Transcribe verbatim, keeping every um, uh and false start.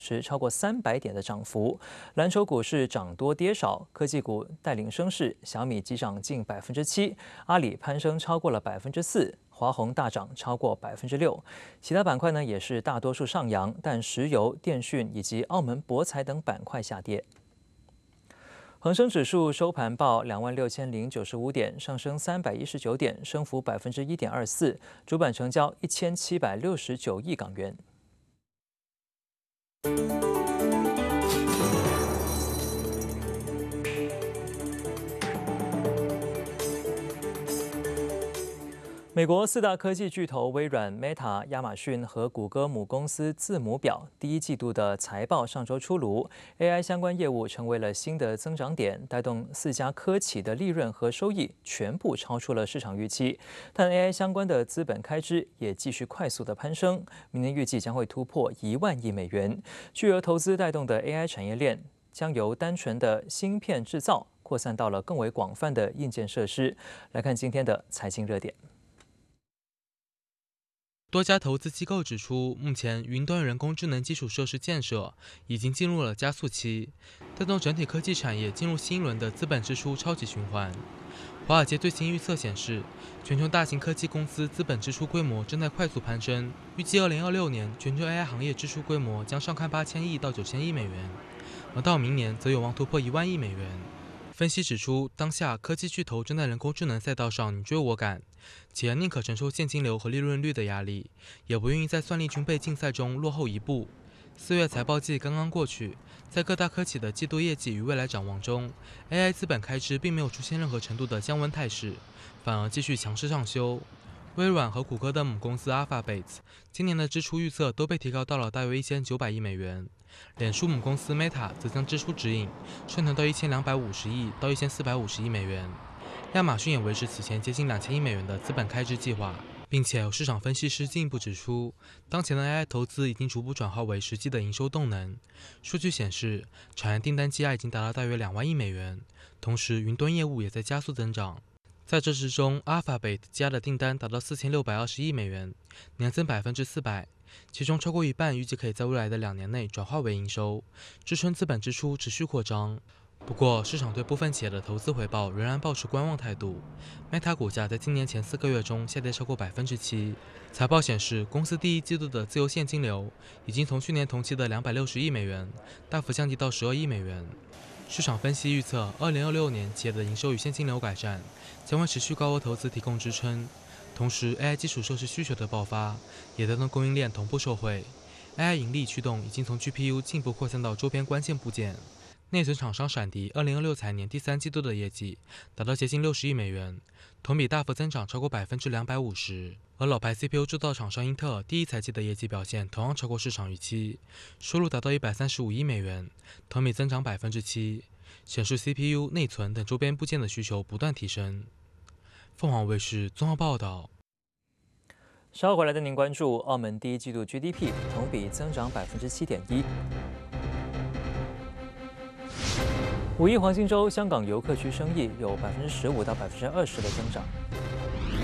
时超过三百点的涨幅。蓝筹股市涨多跌少，科技股带领升势，小米急涨近百分之七，阿里攀升超过了百分之四。 华虹大涨超过百分之六，其他板块呢也是大多数上扬，但石油、电讯以及澳门博彩等板块下跌。恒生指数收盘报两万六千零九十五点，上升三百一十九点，升幅百分之一点二四，主板成交一千七百六十九亿港元。 美国四大科技巨头微软、Meta、亚马逊和谷歌母公司字母表第一季度的财报上周出炉 ，A I 相关业务成为了新的增长点，带动四家科企的利润和收益全部超出了市场预期。但 A I 相关的资本开支也继续快速的攀升，明年预计将会突破一万亿美元。巨额投资带动的 A I 产业链将由单纯的芯片制造扩散到了更为广泛的硬件设施。来看今天的财经热点。 多家投资机构指出，目前云端人工智能基础设施建设已经进入了加速期，带动整体科技产业进入新一轮的资本支出超级循环。华尔街最新预测显示，全球大型科技公司资本支出规模正在快速攀升，预计二零二六年全球 A I 行业支出规模将上看八千亿到九千亿美元，而到明年则有望突破一万亿美元。 分析指出，当下科技巨头正在人工智能赛道上你追我赶，企业宁可承受现金流和利润率的压力，也不愿意在算力军备竞赛中落后一步。四月财报季刚刚过去，在各大科企的季度业绩与未来展望中 ，A I 资本开支并没有出现任何程度的降温态势，反而继续强势上修。微软和谷歌的母公司 Alphabet 今年的支出预测都被提高到了大约一千九百亿美元。 脸书母公司 Meta 则将支出指引上调到一千两百五十亿到一千四百五十亿美元。亚马逊也维持此前接近两千亿美元的资本开支计划，并且有市场分析师进一步指出，当前的 A I 投资已经逐步转化为实际的营收动能。数据显示，产业订单积压已经达到大约两万亿美元，同时云端业务也在加速增长。 在这之中 ，Alphabet 积压的订单达到四千六百二十亿美元，年增百分之四百，其中超过一半预计可以在未来的两年内转化为营收，支撑资本支出持续扩张。不过，市场对部分企业的投资回报仍然抱持观望态度。Meta 股价在今年前四个月中下跌超过百分之七。财报显示，公司第一季度的自由现金流已经从去年同期的两百六十亿美元大幅降低到十二亿美元。 市场分析预测，二零二六年企业的营收与现金流改善，将为持续高额投资提供支撑。同时 ，A I 基础设施需求的爆发，也带动供应链同步受惠。A I 盈利驱动已经从 G P U 进一步扩散到周边关键部件。内存厂商闪迪二零二六财年第三季度的业绩达到接近六十亿美元，同比大幅增长超过百分之两百五十。而老牌 C P U 制造厂商英特尔第一财季的业绩表现同样超过市场预期，收入达到一百三十五亿美元，同比增长百分之七，显示 C P U、内存等周边部件的需求不断提升。凤凰卫视综合报道。 稍后回来带您关注澳门第一季度 G D P 同比增长百分之七点一。五一黄金周，香港游客区生意有百分之十五到百分之二十的增长。